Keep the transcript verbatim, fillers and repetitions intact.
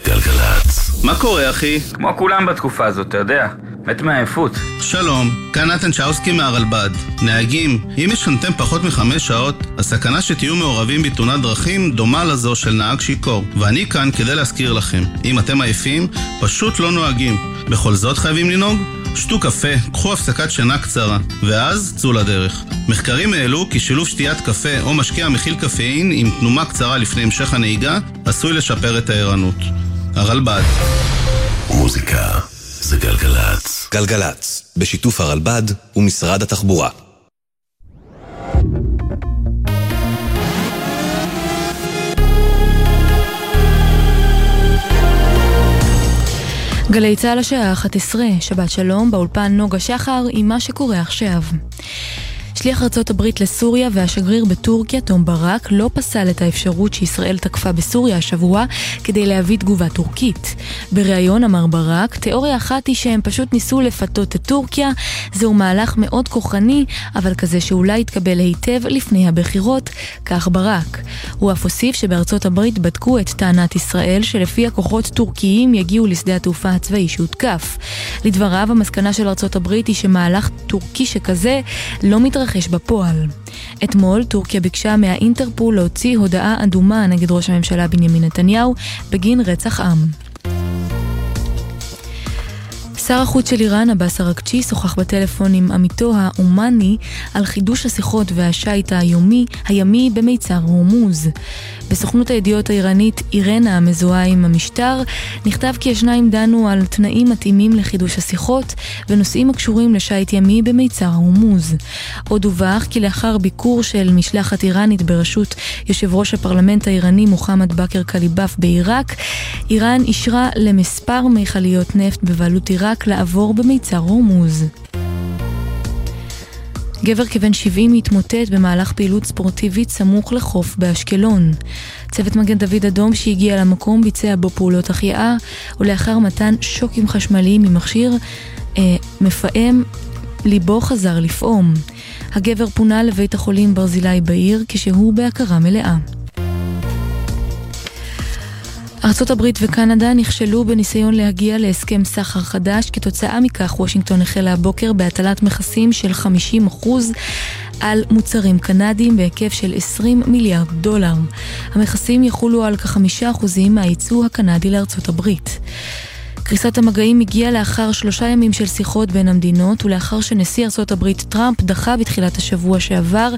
גלגלצ. מה קורה, אחי? כמו כולם בתקופה הזאת, אתה יודע. מת מהעייפות. שלום, כאן נתן צ'אוסקי מהרלב"ד. נהגים, אם ישנתם פחות מחמש שעות, הסכנה שתהיו מעורבים בתאונת דרכים דומה לזו של נהג שיקור. ואני כאן כדי להזכיר לכם. אם אתם עייפים, פשוט לא נוהגים. בכל זאת חייבים לנהוג? שתו קפה, קחו הפסקת שינה קצרה, ואז צאו לדרך. מחקרים העלו כי שילוב שתיית קפה או משקה המכיל קפאין עם תנומה קצרה לפני המשך הנהיגה עשוי לשפר את הערנות. הרלב"ד. מוזיקה זה גלגלצ. גלגלצ, בשיתוף הרלב"ד ומשרד התחבורה. גלי צהל השעה אחת עשרה, שבת שלום, באולפן נוגה שחר עם מה שקורה עכשיו. שליח ארצות הברית לסוריה והשגריר בטורקיה תום ברק לא פסל את האפשרות שישראל תקפה בסוריה השבוע כדי להביא תגובה טורקית. בריאיון אמר ברק, תיאוריה אחת היא שהם פשוט ניסו לפתות את טורקיה, זהו מהלך מאוד כוחני, אבל כזה שאולי יתקבל היטב לפני הבחירות, כך ברק. הוא אף הוסיף שבארצות הברית בדקו את טענת ישראל שלפי הכוחות טורקיים יגיעו לשדה התעופה הצבאי שהותקף. לדבריו, המסקנה של ארצות הברית היא שמהלך טורקי שכזה לא מתרחש בפועל. אתמול טורקיה ביקשה מהאינטרפול להוציא הודעה אדומה נגד ראש הממשלה בנימין נתניהו בגין רצח עם. שר החוץ של איראן, עבאס אראגצ'י, שוחח בטלפון עם עמיתו האומני על חידוש השיחות והשייט היומי, הימי במיצר הורמוז. בסוכנות הידיעות האיראנית אירנה, המזוהה עם המשטר, נכתב כי השניים דנו על תנאים מתאימים לחידוש השיחות ונושאים הקשורים לשייט ימי במיצר הורמוז. עוד דווח כי לאחר ביקור של משלחת איראנית בראשות יושב ראש הפרלמנט האיראני מוחמד בכר קליבאף בעיראק, איראן אישרה למספר מכליות נפט בבעלות עיראק לעבור במיצר הורמוז. גבר כבן שבעים התמוטט במהלך פעילות ספורטיבית סמוך לחוף באשקלון. צוות מגן דוד אדום שהגיע למקום ביצע בו פעולות החייאה, ולאחר מתן שוקים חשמליים ממכשיר אה, מפעם, ליבו חזר לפעום. הגבר פונה לבית החולים ברזילי בעיר כשהוא בהכרה מלאה. ארצות הברית וקנדה נכשלו בניסיון להגיע להסכם סחר חדש. כתוצאה מכך וושינגטון החלה הבוקר בהטלת מכסים של חמישים אחוז על מוצרים קנדיים בהיקף של עשרים מיליארד דולר. המכסים יחולו על כחמישה אחוזים מהייצוא הקנדי לארצות הברית. קריסת המגעים הגיעה לאחר שלושה ימים של שיחות בין המדינות, ולאחר שנשיא ארצות הברית טראמפ דחה בתחילת השבוע שעבר